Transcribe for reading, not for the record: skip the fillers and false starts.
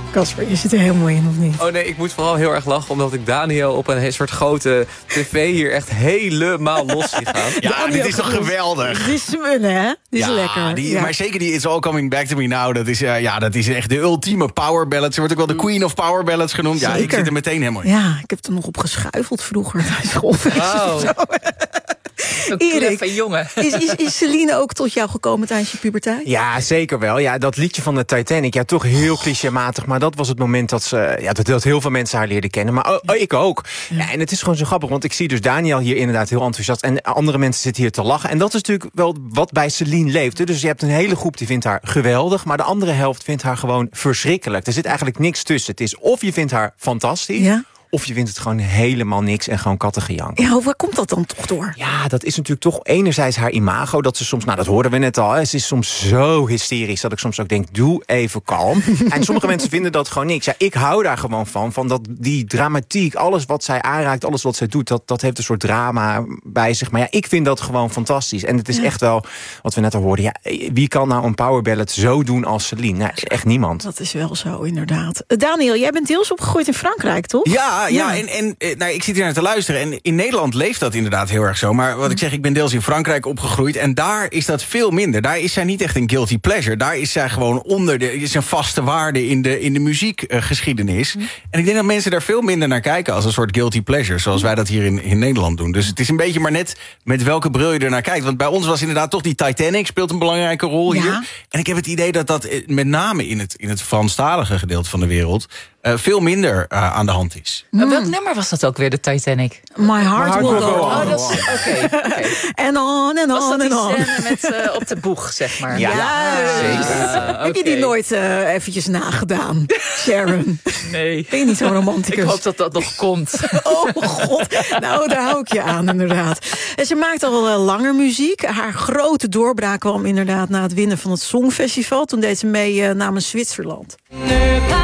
Casper, je zit er helemaal in, of niet? Oh nee, ik moet vooral heel erg lachen... omdat ik Daniel op een soort grote tv hier echt helemaal los zie gaan. Ja, dit is toch geweldig? Die is smullen, hè? Die is lekker. Maar zeker die It's All Coming Back to Me Now... dat is echt de ultieme power ballad. Ze wordt ook wel de Queen of Power Ballads genoemd. Ja, ik zit er meteen helemaal in. Ja, ik heb er nog op geschuifeld vroeger tijdens schoolfeestjes of zo. Erik, jongen. Is Celine ook tot jou gekomen tijdens je puberteit? Ja, zeker wel. Ja, dat liedje van de Titanic, ja, toch heel clichématig. Maar dat was het moment dat heel veel mensen haar leerden kennen. Maar ik ook. Ja, en het is gewoon zo grappig, want ik zie dus Daniel hier inderdaad heel enthousiast. En andere mensen zitten hier te lachen. En dat is natuurlijk wel wat bij Celine leeft. Hè. Dus je hebt een hele groep die vindt haar geweldig. Maar de andere helft vindt haar gewoon verschrikkelijk. Er zit eigenlijk niks tussen. Het is of je vindt haar fantastisch... Ja. Of je vindt het gewoon helemaal niks en gewoon kattengejank. Ja, waar komt dat dan toch door? Ja, dat is natuurlijk toch enerzijds haar imago. Dat ze soms, dat hoorden we net al. Hè, ze is soms zo hysterisch dat ik soms ook denk, doe even kalm. En sommige mensen vinden dat gewoon niks. Ja, ik hou daar gewoon van dat die dramatiek, alles wat zij aanraakt, alles wat zij doet, dat heeft een soort drama bij zich. Maar ja, ik vind dat gewoon fantastisch. En het is echt wel, wat we net al hoorden, ja, wie kan nou een powerballad zo doen als Celine? Nou, echt niemand. Dat is wel zo, inderdaad. Daniel, jij bent deels opgegroeid in Frankrijk, toch? Ja, en ik zit hier naar te luisteren. En in Nederland leeft dat inderdaad heel erg zo. Maar wat ik zeg, ik ben deels in Frankrijk opgegroeid. En daar is dat veel minder. Daar is zij niet echt een guilty pleasure. Daar is zij gewoon is een vaste waarde in de muziekgeschiedenis. En ik denk dat mensen daar veel minder naar kijken als een soort guilty pleasure. Zoals wij dat hier in Nederland doen. Dus het is een beetje maar net met welke bril je er naar kijkt. Want bij ons was inderdaad toch die Titanic speelt een belangrijke rol hier. En ik heb het idee dat met name in het Franstalige gedeelte van de wereld veel minder aan de hand is. Welk nummer was dat ook weer, de Titanic? My Heart Will Go On. Oh, dat is oké. En on en on en on. Met op de boeg, zeg maar. Ja, zeker. Heb je die nooit eventjes nagedaan, Sharon? Nee. Ben je niet zo'n romanticus? Ik hoop dat dat nog komt. Oh god, nou daar hou ik je aan inderdaad. En ze maakt al langer muziek. Haar grote doorbraak kwam inderdaad na het winnen van het Songfestival. Toen deed ze mee namens Zwitserland.